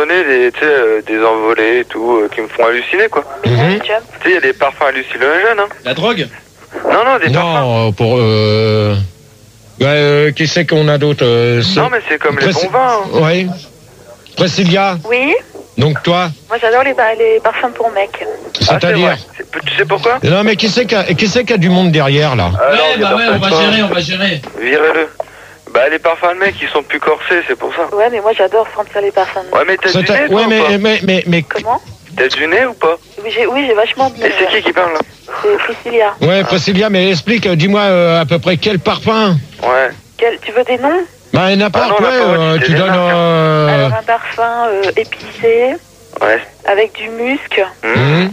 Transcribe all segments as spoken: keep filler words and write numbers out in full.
donné des, tu sais, euh, des envolées et tout, euh, qui me font halluciner, quoi. Mhm. Tu sais, il y a des parfums hallucinogènes, hein. La drogue? Non, non, des parfums. Non, pour... Euh... Ouais, euh, qui c'est qu'on a d'autres euh, Non, mais c'est comme les Préci- bons vins, hein. Oui. Priscilla, Oui, donc toi, moi j'adore les, ba- les parfums pour mecs. Ah, c'est c'est-à-dire... vrai. C'est- Tu sais pourquoi? Non, mais qui c'est qui a, qui c'est qui a du monde derrière, là? Ah, non, Ouais, bah ouais, on va pas. gérer, on va gérer. Virez-le. Bah, les parfums de mecs, ils sont plus corsés, c'est pour ça. Ouais, mais moi j'adore sentir les parfums de mecs. Ouais, mais t'as du C'est- nez, toi, Ouais, ou mais, pas? mais, mais, mais... Comment? T'as du nez ou pas? Oui, j'ai oui, j'ai vachement de Et c'est qui qui parle, là? C'est Priscilla. Ouais, Priscilla, mais explique, euh, dis-moi euh, à peu près quel parfum. Ouais. Quel, tu veux des noms? Bah, n'importe, Ah non, ouais, on a pas euh, dit, tu c'est des donnes... marques, hein. Euh... Alors un parfum euh, épicé, Ouais. avec du musc. Mmh. hum,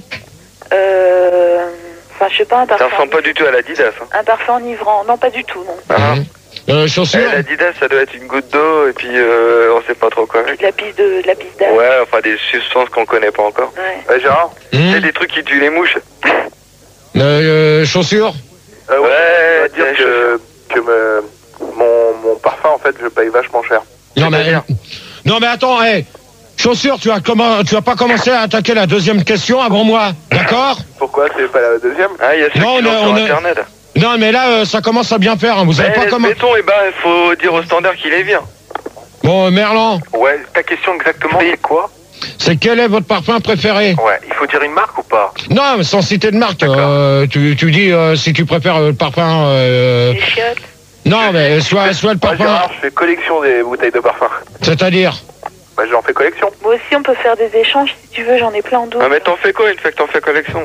Euh... Enfin, je sais pas, un Ça parfum... ressemble pas du tout à l'Adidas, hein. Un parfum enivrant. Non, pas du tout, non. Ah. hum. Euh, chaussures. Eh, L'Adidas, ça doit être une goutte d'eau, et puis euh, on sait pas trop quoi. De la pisse de, de la pisse d'âge. Ouais, enfin des substances qu'on connaît pas encore. Ouais. Ouais, Gérard, Hum. c'est des trucs qui tuent les mouches. Euh, euh, chaussures. Euh, Ouais, ouais, tiens, dire que, que me- mon, mon parfum, en fait, je paye vachement cher. Non, mais... C'est-à-dire Non, mais attends, hé. Chaussures, tu as, comment... tu as pas commencé à attaquer la deuxième question avant moi, d'accord? Pourquoi c'est pas la deuxième? Ah, il y a ceux Non, qui on l'ont est- sur on est- Internet. Non, mais là, euh, ça commence à bien faire. Hein. Vous savez Mais pas comment... béton, eh ben, il faut dire au standard qu'il est bien. Bon, euh, Merlan, Ouais, ta question exactement, c'est quoi? c'est quel est votre parfum préféré? Ouais, il faut dire une marque ou pas? Non, mais sans citer de marque. euh, tu, tu dis euh, si tu préfères euh, le parfum... Euh... Les chiottes. Non, mais soit, soit le Moi, parfum... Gérard, je fais collection des bouteilles de parfum. C'est-à-dire... Bah, j'en fais collection. Moi aussi, on peut faire des échanges si tu veux, j'en ai plein d'autres. Ah, mais t'en fais quoi une fois que t'en fais collection?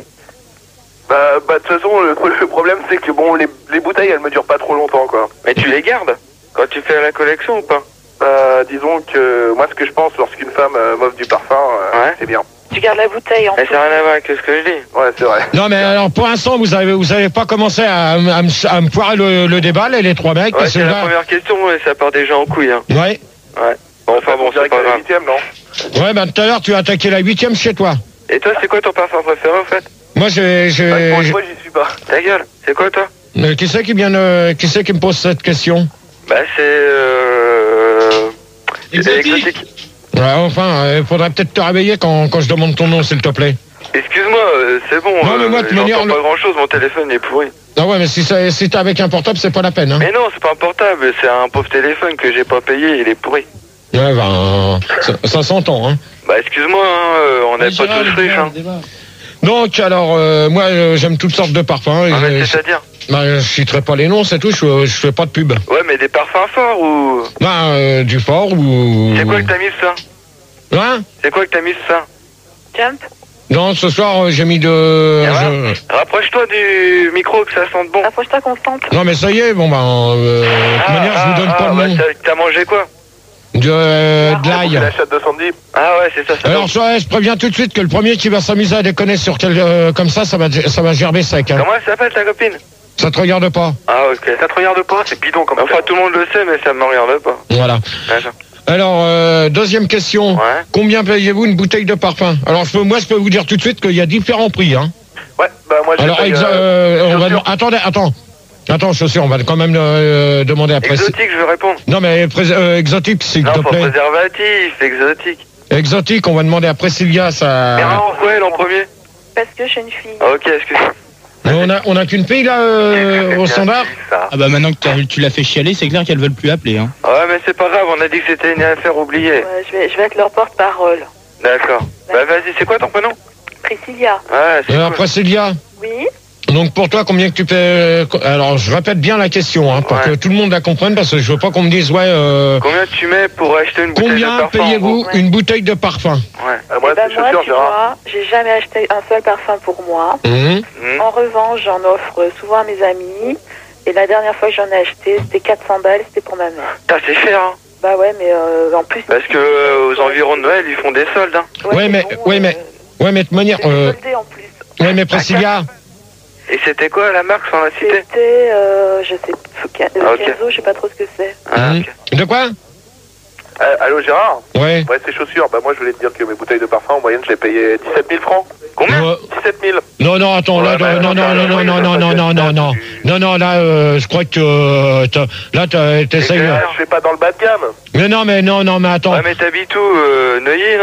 Bah, bah, de toute façon, le, le problème, c'est que bon, les, les bouteilles, elles me durent pas trop longtemps, quoi. Mais tu les gardes quand tu fais la collection ou pas? Bah, disons que moi, ce que je pense lorsqu'une femme euh, m'offre du parfum, euh, Ouais. c'est bien. Tu gardes la bouteille en Mais ça n'a rien à voir avec ce que je dis. Ouais, c'est vrai. Non, mais alors, pour l'instant, vous avez, vous avez pas commencé à, à, me- à me poirer le, le débat, là, les trois mecs. Ouais, parce que c'est la là- première question et ça part déjà en couille, hein. Ouais. Ouais. Bon, enfin bon, On dirait c'est pas que c'est la grave. huitième, non? Ouais, bah, tout à l'heure, tu as attaqué la huitième chez toi. Et toi, c'est quoi ton parfum préféré, en fait? Moi, j'ai... j'ai- Bah, pour une j'ai- fois, j'y suis pas. Ta gueule, c'est quoi, toi? Euh, qui c'est qui vient de... Qui c'est qui me pose cette question? Bah, c'est... Euh... Exotique. Ouais, enfin, il faudrait peut-être te réveiller quand, quand je demande ton nom, s'il te plaît. Excuse-moi, euh, c'est bon. Non, mais moi, de euh, toute manière, j'entends le- pas grand-chose, mon téléphone est pourri. Ah ouais, mais si, ça- si t'es avec un portable, c'est pas la peine, hein. Mais non, c'est pas un portable, c'est un pauvre téléphone que j'ai pas payé, il est pourri. Ouais, ben, ça, ça s'entend, hein. Bah, excuse-moi, hein, euh, on n'est pas tous riches, hein. Donc, alors, euh, moi, euh, j'aime toutes sortes de parfums. et, Ah, mais euh, c'est-à-dire? bah, je citerai pas les noms, c'est tout, je, je fais pas de pub. Ouais, mais des parfums forts ou... Bah, euh, du fort ou... C'est quoi que t'as mis ça? Hein? C'est quoi que t'as mis ça? Jump. Non, ce soir, euh, j'ai mis de... Ça va je- Rapproche-toi du micro que ça sente bon. Approche-toi constante. Non, mais ça y est, bon, ben, euh, de toute manière, je vous donne ah, pas le bah, nom. t'as- T'as mangé quoi? De, euh, de l'ail. La chatte de Sandy. Ah ouais, c'est ça, ça. Alors, ça, je préviens tout de suite que le premier qui va s'amuser à déconner sur quel, euh, comme ça, ça va, ça va gerber sec. Hein. Comment elle s'appelle ta copine? Ça te regarde pas. Ah ok. Ça te regarde pas, c'est bidon comme Enfin, tout le monde le sait, mais ça me regarde pas. Voilà. D'accord. Alors, euh, deuxième question. Ouais. Combien payez-vous une bouteille de parfum? Alors, je peux, moi, je peux vous dire tout de suite qu'il y a différents prix. Hein. Ouais, bah moi j'ai Alors, payé, exa- euh, euh, on va, chaussures. attendez, attends. Attends, chaussures, on va quand même euh, demander après. Exotique, je veux répondre. Non, mais prés- euh, exotique, s'il Non, te pas plaît. préservatif, exotique. Exotique, on va demander à Priscilla, ça... Mais pourquoi elle en premier? Parce que je suis une fille. Ah, ok, excuse-moi. Mais on a, on a qu'une fille, là, euh, au standard? Ça. Ah bah maintenant que t'as- tu l'as fait chialer, c'est clair qu'elles veulent plus appeler. Hein. Ouais, mais c'est pas grave, on a dit que c'était une affaire oubliée. Ouais, je, vais, je vais être leur porte-parole. D'accord. Bah vas-y, c'est quoi ton prénom? Priscilla. Ouais, c'est Alors, cool. Priscilla, Oui. donc pour toi, combien que tu paies... Alors, je répète bien la question, hein, pour Ouais. que tout le monde la comprenne, parce que je veux pas qu'on me dise, ouais... Euh, Combien tu mets pour acheter une bouteille de combien parfum en payez-vous gros? Ouais. une bouteille de parfum? Ouais. Ah, moi, Eh ben, c'est moi, chaussures, tu Gérard. vois, j'ai jamais acheté un seul parfum pour moi. Mmh. Hmm. En revanche, j'en offre souvent à mes amis. Et la dernière fois que j'en ai acheté, c'était quatre cents balles, c'était pour ma mère. Putain, c'est cher, hein. Bah ouais, mais euh, en plus... Parce que euh, aux environs de Noël, ils font des soldes, hein. Ouais, mais- bon, ouais, mais- euh, Ouais, mais de toute manière... c'est Euh, soldé en plus. ouais, mais Priscilla... Et c'était quoi la marque sans la citer? C'était, euh, je sais, Ca- euh, Ah, ok. Kenzo, je sais pas trop ce que c'est. Ah, Mmh. ok. De quoi? Euh, allô Gérard? Ouais. Ouais, c'est chaussures. Bah moi je voulais te dire que mes bouteilles de parfum en moyenne je les payais dix-sept mille francs. Combien? Euh, dix-sept mille. Non, non, attends, là, Ouais, bah, non, non, non, non, non, oui, non, ça, non, ça, non, ça, non, ça, non, non, tu- non, non, là, euh, je crois que euh, t'as- là, t'as- t'essayes. Je vais pas dans le bas de gamme. Mais non, mais non, non, mais attends. Ouais, mais t'habites où? Euh, Neuilly, non?